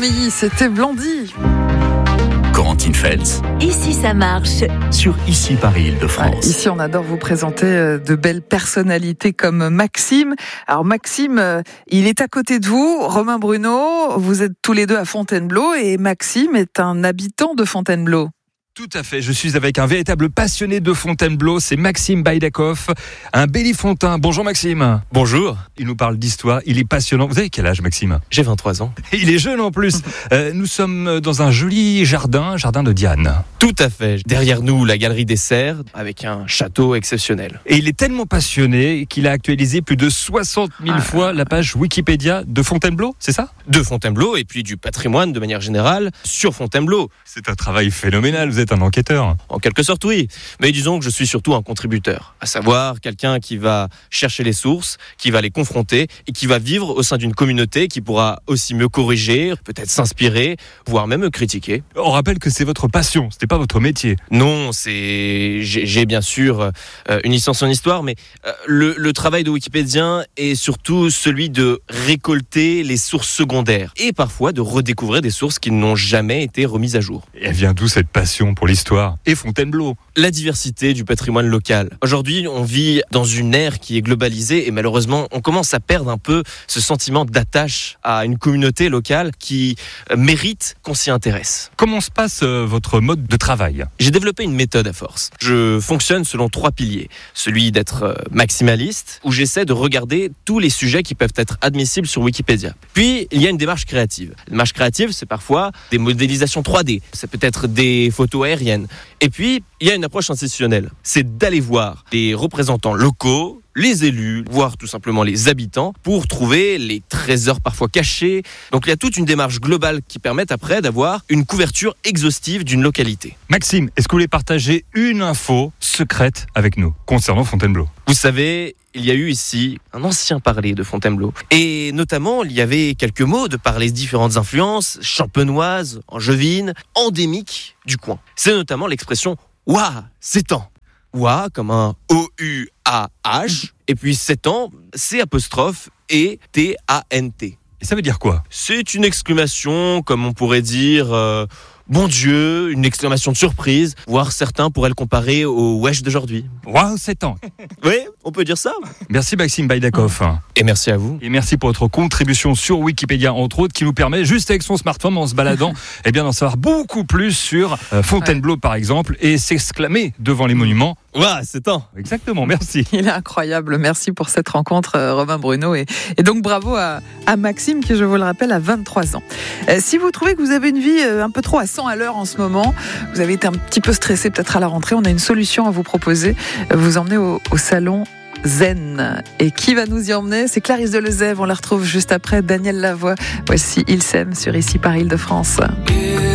Camille, c'était Blondie. Corentine Feltz. Ici ça marche. Sur Ici Paris Île-de-France. Ici, on adore vous présenter de belles personnalités comme Maxime. Alors Maxime, il est à côté de vous. Romain Bruno, vous êtes tous les deux à Fontainebleau et Maxime est un habitant de Fontainebleau. Tout à fait, je suis avec un véritable passionné de Fontainebleau, c'est Maxime Baïdakov, un Bélifontain. Bonjour Maxime. Bonjour. Il nous parle d'histoire, il est passionnant. Vous avez quel âge Maxime ? J'ai 23 ans. Il est jeune en plus. Nous sommes dans un joli jardin de Diane. Tout à fait. Derrière nous, la galerie des Serres, avec un château exceptionnel. Et il est tellement passionné qu'il a actualisé plus de 60 000 fois la page Wikipédia de Fontainebleau, c'est ça ? De Fontainebleau et puis du patrimoine de manière générale sur Fontainebleau. C'est un travail phénoménal, vous êtes un enquêteur. En quelque sorte, oui. Mais disons que je suis surtout un contributeur. À savoir, quelqu'un qui va chercher les sources, qui va les confronter et qui va vivre au sein d'une communauté qui pourra aussi me corriger, peut-être s'inspirer, voire même me critiquer. On rappelle que c'est votre passion, c'était pas votre métier. Non, j'ai bien sûr une licence en histoire, mais le travail de wikipédien est surtout celui de récolter les sources secondaires et parfois de redécouvrir des sources qui n'ont jamais été remises à jour. Et elle vient d'où cette passion pour l'histoire et Fontainebleau ? La diversité du patrimoine local. Aujourd'hui, on vit dans une ère qui est globalisée et malheureusement, on commence à perdre un peu ce sentiment d'attache à une communauté locale qui mérite qu'on s'y intéresse. Comment se passe votre mode de travail ? J'ai développé une méthode à force. Je fonctionne selon 3 piliers. Celui d'être maximaliste, où j'essaie de regarder tous les sujets qui peuvent être admissibles sur Wikipédia. Puis, il y a une démarche créative. Une démarche créative, c'est parfois des modélisations 3D. Ça peut être des photos aériennes. Et puis, il y a une approche institutionnelle. C'est d'aller voir les représentants locaux, les élus, voire tout simplement les habitants, pour trouver les trésors parfois cachés. Donc il y a toute une démarche globale qui permet après d'avoir une couverture exhaustive d'une localité. Maxime, est-ce que vous voulez partager une info secrète avec nous concernant Fontainebleau ? Vous savez, il y a eu ici un ancien parler de Fontainebleau. Et notamment, il y avait quelques mots de par les différentes influences champenoises, angevines, endémiques du coin. C'est notamment l'expression « Ouah, c'est temps ». Ouah comme un O-U-A-H, et puis 7 ans, C''et T-A-N-T. Et ça veut dire quoi ? C'est une exclamation, comme on pourrait dire, bon Dieu, une exclamation de surprise, voire certains pourraient le comparer au wesh d'aujourd'hui. Waouh, 7 ans. Oui, on peut dire ça. Merci Maxime Baïdakov. Et merci à vous. Et merci pour votre contribution sur Wikipédia, entre autres, qui nous permet, juste avec son smartphone, en se baladant, d'en savoir beaucoup plus sur Fontainebleau, par exemple, et s'exclamer devant les monuments. Ouah, c'est temps. Exactement, merci. Il est incroyable. Merci pour cette rencontre, Romain Bruno. Et donc, bravo à Maxime, qui, je vous le rappelle, a 23 ans. Si vous trouvez que vous avez une vie un peu trop à 100 à l'heure en ce moment, vous avez été un petit peu stressé peut-être à la rentrée, on a une solution à vous proposer. Vous emmenez au salon Zen. Et qui va nous y emmener ? C'est Clarisse Delezève. On la retrouve juste après Daniel Lavoie. Voici Il s'aime sur Ici Paris Île-de-France.